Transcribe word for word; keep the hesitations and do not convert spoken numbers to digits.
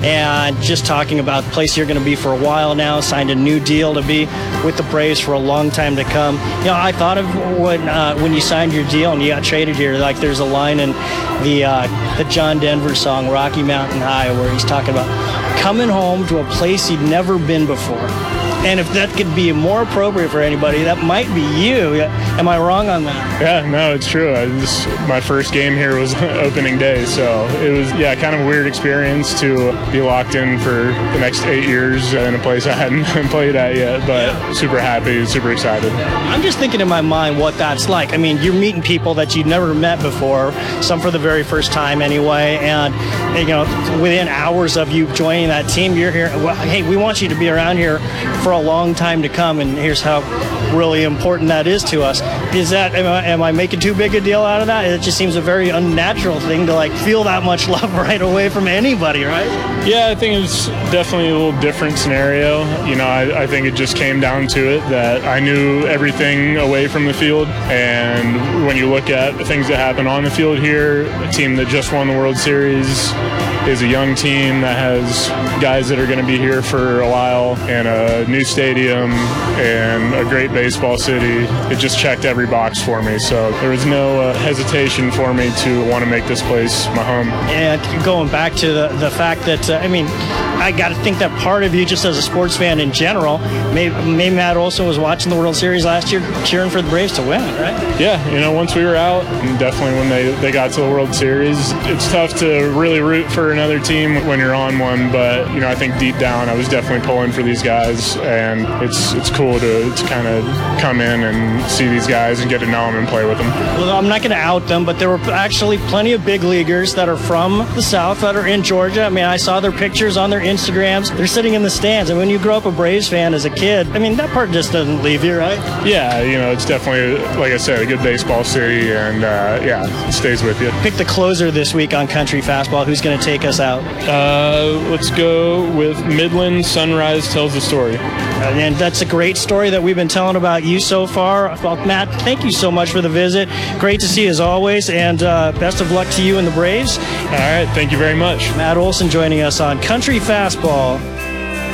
and just talking about the place you're going to be for a while now, signed a new deal to be with the Braves for a long time to come. You know, I thought of when uh, when you signed your deal and you got traded here, like there's a line in the uh, the John Denver song Rocky Mountain High where he's talking about coming home to a place he'd never been before. And if that could be more appropriate for anybody, that might be you. Am I wrong on that? Yeah, no, it's true. I just, my first game here was opening day, so it was, yeah, kind of a weird experience to be locked in for the next eight years in a place I hadn't played at yet, but yeah. Super happy, super excited. I'm just thinking in my mind what that's like. I mean, you're meeting people that you've never met before, some for the very first time anyway, and, you know, within hours of you joining that team, you're here, well, hey, we want you to be around here for a long time to come, and here's how really important that is to us. Is that, am I, am I making too big a deal out of that? It just seems a very unnatural thing to like feel that much love right away from anybody, right? Yeah, I think it's definitely a little different scenario. You know, I, I think it just came down to it that I knew everything away from the field, and when you look at the things that happen on the field here, a team that just won the World Series is a young team that has guys that are going to be here for a while, and a new stadium and a great baseball city. It just checked every box for me, so there was no uh, hesitation for me to want to make this place my home. And going back to the, the fact that, uh, I mean, I got to think that part of you, just as a sports fan in general, maybe, maybe Matt Olson was watching the World Series last year cheering for the Braves to win, right? Yeah, you know, once we were out, and definitely when they, they got to the World Series, it's tough to really root for another team when you're on one, but, you know, I think deep down I was definitely pulling for these guys, and it's it's cool to, to kind of come in and see these guys and get to know them and play with them. Well, I'm not going to out them, but there were actually plenty of big leaguers that are from the South that are in Georgia. I mean, I saw their pictures on their Instagrams. They're sitting in the stands, and when you grow up a Braves fan as a kid, I mean, that part just doesn't leave you, right? Yeah, you know, it's definitely, like I said, a good baseball city, and uh, yeah, it stays with you. Pick the closer this week on Country Fastball. Who's going to take us out? Uh, let's go with Midland. Sunrise tells the story. And that's a great story that we've been telling about you so far. Well, Matt, thank you so much for the visit. Great to see you as always, and uh, best of luck to you and the Braves. All right, thank you very much. Matt Olson joining us on Country Fastball.